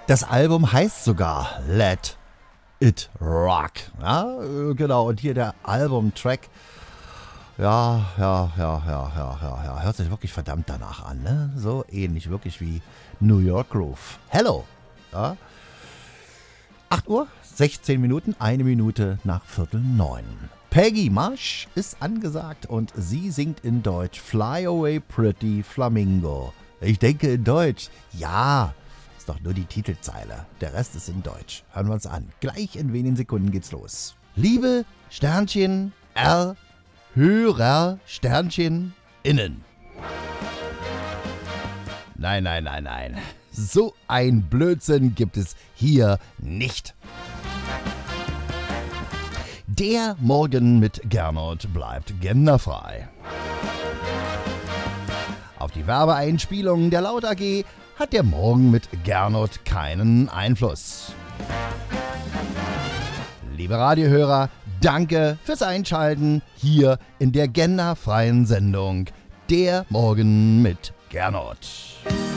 Das Album heißt sogar Let It Rock. Ja, genau. Und hier der Albumtrack. Ja. Hört sich wirklich verdammt danach an, ne? So ähnlich wirklich wie New York Groove. Hello. Ja. 8 Uhr, 16 Minuten, 1 Minute nach 8:45. Peggy Marsh ist angesagt und sie singt in Deutsch Fly Away Pretty Flamingo. Ich denke in Deutsch. Ja, ist doch nur die Titelzeile. Der Rest ist in Deutsch. Hören wir uns an. Gleich in wenigen Sekunden geht's los. Liebe Sternchen R Hörer Sternchen innen. Nein. So ein Blödsinn gibt es hier nicht. Der Morgen mit Gernot bleibt genderfrei. Auf die Werbeeinspielungen der Laut AG hat der Morgen mit Gernot keinen Einfluss. Liebe Radiohörer, danke fürs Einschalten hier in der genderfreien Sendung Der Morgen mit Gernot.